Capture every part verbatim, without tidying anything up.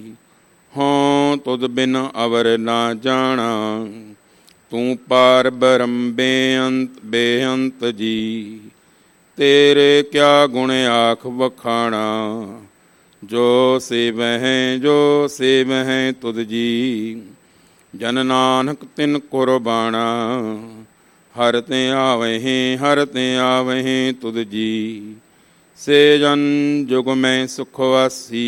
ਹੋਂ ਤੁਧ ਬਿਨ ਅਵਰ ਨਾ ਜਾਣਾ। ਤੂੰ ਪਾਰ ਬ੍ਰਹਮ ਬੇਅੰਤ ਬੇਅੰਤ ਜੀ। ਤੇਰੇ ਕਿਆ ਗੁਣ ਆਖ ਵਖਾਣਾ। ਜੋ ਸੇਵਹਿ ਜੋ ਸੇਵਹਿ ਤੁਧ ਜੀ। ਜਨ ਨਾਨਕ ਤਿਨ ਕੁਰਬਾਣਾ। ਹਰ ਤੇ ਆਵਹਿ ਹਰ ਤੇ ਆਵਹਿ ਤੁਧ ਜੀ। ਸੇ ਜਨ ਜੁਗ ਮੈਂ ਸੁਖ ਵਾਸੀ।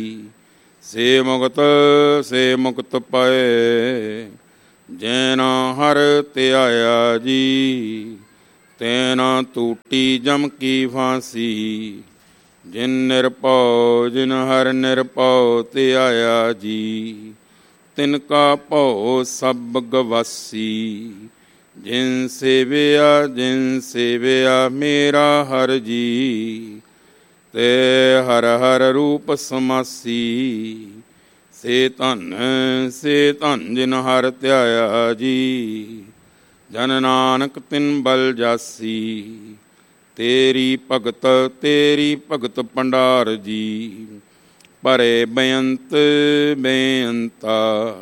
ਸੇ ਮੁਕਤ ਸੇ ਮੁਕਤ ਪਾਏ। ਜੈਨਾ ਹਰ ਧਿਆਇਆ ਜੀ। ਤੈਨਾ ਟੂਟੀ ਜਮ ਕੀ ਫਾਂਸੀ। ਜਿਨ ਨਿਰਭਉ ਜਿਨ ਹਰ ਨਿਰਭਉ ਧਿਆਇਆ ਜੀ। ਤਿਨ ਕਾ ਭਉ ਸਭ ਗਵਾਸੀ। ਜਿਨ ਸੇਵਿਆ ਜਿਨ ਸੇਵਿਆ ਮੇਰਾ ਹਰ ਜੀ। ਤੇ ਹਰ ਹਰ ਰੂਪ ਸਮਾਸੀ। ਸੇ ਧਨ ਸੇ ਧਨ ਜਿਨ ਹਰ ਧਿਆਇਆ ਜੀ। ਜਨ ਨਾਨਕ ਤਿਨ ਬਲ ਜਾਸੀ। ਤੇਰੀ ਭਗਤ ਤੇਰੀ ਭਗਤ ਭੰਡਾਰ ਜੀ। ਭਰੇ ਬੇਅੰਤ ਬੇਅੰਤਾ।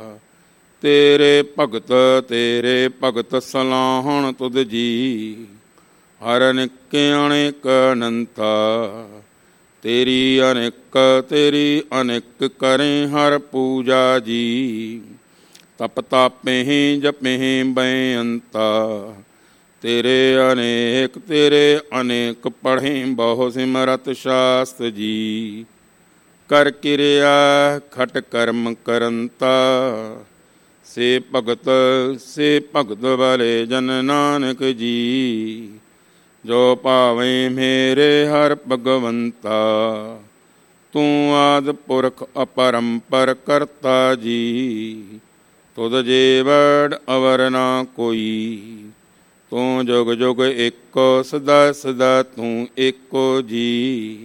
ਤੇਰੇ ਭਗਤ ਤੇਰੇ ਭਗਤ ਸਲਾਹਣ ਤੁਧ ਜੀ। ਹਰ ਅਨੇਕ ਅਨੇਕ ਅਨੰਤਾ। ਤੇਰੀ ਅਨੇਕ ਤੇਰੀ ਅਨੇਕ ਕਰੇ ਹਰ ਪੂਜਾ ਜੀ। ਤਪ ਤਾਪਹਿ ਜਪਹਿ ਬੇਅੰਤਾ। ਤੇਰੇ ਅਨੇਕ ਤੇਰੇ ਅਨੇਕ ਪੜ੍ਹੇ ਬਹੁ ਸਿਮਰਤ ਸ਼ਾਸਤ ਜੀ। ਕਰ ਕਿਰਿਆ ਖਟ ਕਰਮ ਕਰੰਤਾ। ਸੇ ਭਗਤ ਸੇ ਭਗਤ ਵਾਲੇ ਜਨ ਨਾਨਕ ਜੀ। ਜੋ ਭਾਵੇਂ ਮੇਰੇ ਹਰ ਭਗਵੰਤਾ। ਤੂੰ ਆਦਿ ਪੁਰਖ ਅਪਰੰਪਰ ਕਰਤਾ ਜੀ। ਤੁਧ ਜੇ ਵਡ ਅਵਰ ਨਾ ਕੋਈ। ਤੂੰ ਜੁਗ ਜੁਗ ਏਕੋ ਸਦਾ ਸਦਾ ਤੂੰ ਏਕੋ ਜੀ।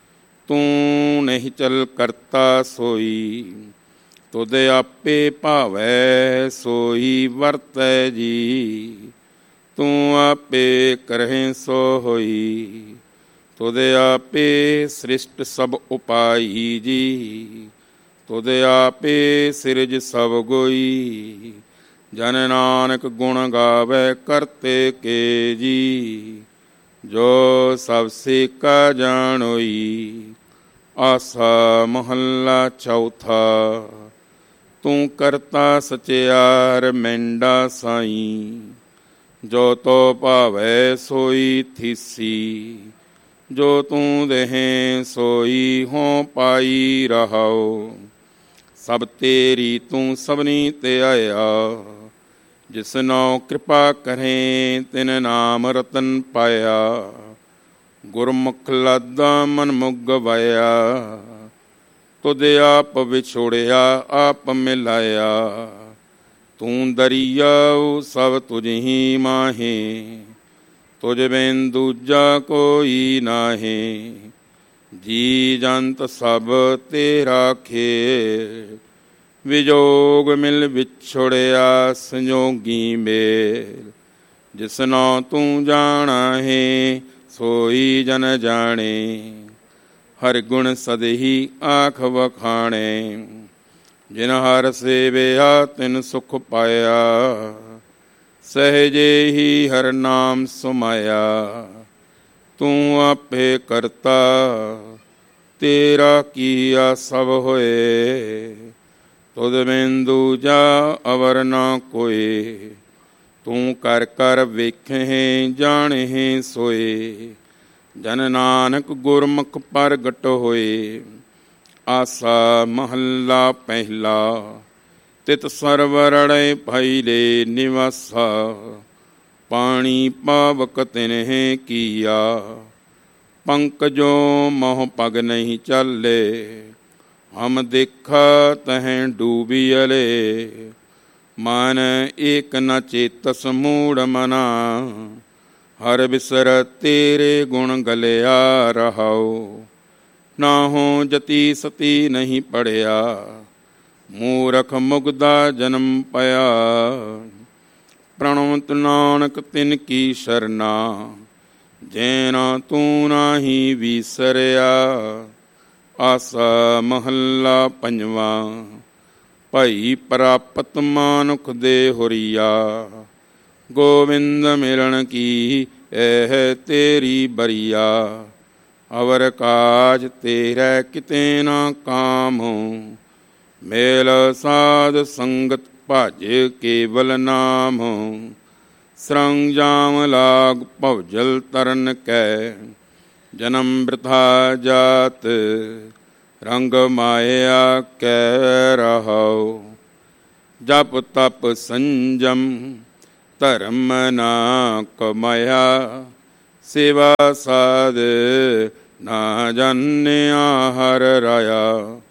ਤੂੰ ਨਹੀਂ ਚਲ ਕਰਤਾ ਸੋਈ। ਤੁਧ ਆਪੇ ਭਾਵੈ ਸੋਈ ਵਰਤੈ ਜੀ। ਤੂੰ ਆਪੇ ਕਰਹਿ ਸੋ ਹੋਈ। ਤੁਧ ਆਪੇ ਸ੍ਰਿਸ਼ਟ ਸਭ ਉਪਾਈ ਜੀ। ਤੁਧ ਆਪੇ ਸਿਰਜ ਸਭ ਗੋਈ। ਜਨ ਨਾਨਕ ਗੁਣ ਗਾਵੈ ਕਰਤੇ ਕੇ ਜੀ। ਜੋ ਸਭ ਸੇਕਾ ਜਾਣੋਈ। ਆਸਾ ਮਹੱਲਾ ਚੌਥਾ। ਤੂੰ ਕਰਤਾ ਸਚਿਆਰ ਮੈਂਡਾ ਸਾਈ। ਜੋ ਤੋ ਭਾਵੈ ਸੋਈ ਥੀਸੀ। ਜੋ ਤੂੰ ਦੇਹੈ ਸੋਈ ਹੋਂ ਪਾਈ ਰਹਾਉ। ਸਭ ਤੇਰੀ ਤੂੰ ਸਭਨੀ ਧਿਆਇਆ। ਜਿਸ ਨਉ ਕਿਰਪਾ ਕਰਹਿ ਤਿਨ ਨਾਮ ਰਤਨ ਪਾਇਆ। ਗੁਰਮੁਖ ਲਾਦਾ ਮਨ ਮੁਗ ਵਾਇਆ। ਤੁਧ ਆਪ ਵਿਛੋੜਿਆ ਆਪ ਮਿਲਾਇਆ। ਤੂੰ ਦਰਿਆਉ ਸਭ ਤੁਝ ਹੀ ਮਾਹੇ। ਤੁਝ ਬਿਨ ਦੂਜਾ ਕੋਈ ਨਾਹੀ। ਜੀ ਜੰਤ ਸਭ ਤੇਰਾ ਖੇਲ। ਵਿਜੋਗ ਮਿਲ ਵਿਛੋੜਿਆ ਸੰਜੋਗੀ ਮੇਲ। ਜਿਸਨੋ ਤੂੰ ਜਾਣਾ ਹੈ ਸੋਈ ਜਨ ਜਾਣੇ। ਹਰ ਗੁਣ ਸਦਹੀ ਆਖ ਵਖਾਣੇ। ਜਿਨ ਹਰ ਸੇਵਿਆ ਤਿਨ ਸੁਖ ਪਾਇਆ। ਸਹਿਜੇ ਹੀ ਹਰ ਨਾਮ ਸਮਾਇਆ। ਤੂੰ ਆਪੇ ਕਰਤਾ ਤੇਰਾ ਕੀਆ ਸਭ ਹੋਏ। ਤੁਧ ਬਿਨ ਦੂਜਾ ਅਵਰ ਨਾ ਕੋਇ। ਤੂੰ ਕਰ ਕਰ ਵੇਖਹਿ ਜਾਣਹਿ ਸੋਏ। ਜਨ ਨਾਨਕ ਗੁਰਮੁਖ ਪ੍ਰਗਟ ਹੋਏ। ਆਸਾ ਮਹੱਲਾ ਪਹਿਲਾ। ਤਿਤ ਸਰਬ ਰੜੈ ਫੈਲੇ ਨਿਵਾਸਾ। ਪਾਣੀ ਪਾਵਕ ਤਿਨਹਿ ਕੀਆ। ਪੰਕਜੋ ਮੋਹ ਪਗ ਨਹੀਂ ਚਾਲੇ। ਹਮ ਦੇਖਾ ਤਹਿ ਡੂਬੀਅਲੇ। ਮਨ ਏਕ ਨ ਚੇਤਸ ਮੂੜ ਮਨਾ। ਹਰ ਬਿਸਰ ਤੇਰੇ ਗੁਣ ਗਲਿਆ ਰਹਾਉ। ਨਾਹੋ ਜਤੀ ਸਤੀ ਨਹੀਂ ਪੜਿਆ। ਮੂਰਖ ਮੁਗਦਾ ਜਨਮ ਪਾਇਆ। ਪ੍ਰਣਵਤ ਨਾਨਕ ਤਿਨ ਕੀ ਸ਼ਰਨਾ। ਜੈਨਾ ਤੂੰ ਨਾਹੀ ਵੀਸਰਿਆ। ਆਸਾ ਮਹੱਲਾ ਪੰਜਵਾਂ। ਭਈ ਪ੍ਰਾਪਤ ਮਾਨੁਖ ਦੇ ਹੁਰੀਆ, ਗੋਬਿੰਦ ਮਿਲਣ ਕੀ ਇਹ ਤੇਰੀ ਬਰੀਆ। ਅਵਰ ਕਾਜ ਤੇਰੇ ਕਿਤੇ ਨਾ ਕਾਮ, ਮੇਲ ਸਾਧ ਸੰਗਤ ਭਜ ਕੇਵਲ ਨਾਮ। ਸਰੰਗ ਜਾਮ ਲਾਗ ਭਵਜਲ ਤਰਨ ਕੈ, ਜਨਮ ਬ੍ਰਿਥਾ ਜਾਤ ਰੰਗ ਮਾਇਆ ਕੈ ਰਹਾਉ। ਜਪ ਤਪ ਸੰਜਮ ਧਰਮ ਨਾ ਕਮਾਇਆ, ਸੇਵਾ ਸਾਧ ਨਾ ਜਾਣਿਆ ਹਰਿ ਰਾਇਆ।